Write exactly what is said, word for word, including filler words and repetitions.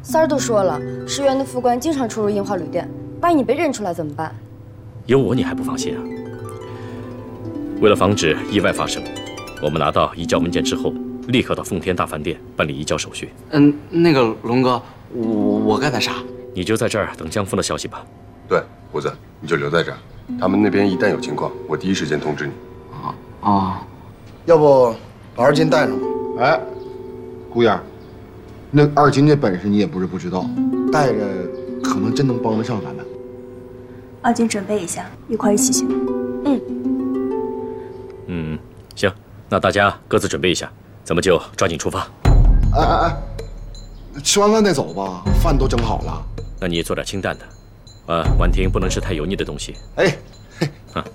三儿都说了，石原的副官经常出入樱花旅店，万一你被认出来怎么办？ 有我你还不放心啊？为了防止意外发生，我们拿到移交文件之后，立刻到奉天大饭店办理移交手续。 嗯，那个龙哥，我我该干啥？ 你就在这儿等江峰的消息吧。 对，胡子，你就留在这儿，他们那边一旦有情况，我第一时间通知你。 啊啊！ 要不把二金带上吧？ 哎，顾燕，那二金这本事你也不是不知道，带着可能真能帮得上咱们。 二金准备一下，一块一起行。 嗯。 嗯，行，那大家各自准备一下，咱们就抓紧出发。 哎哎哎，吃完饭再走吧，饭都蒸好了。 那你做点清淡的，啊，婉婷不能吃太油腻的东西。 哎，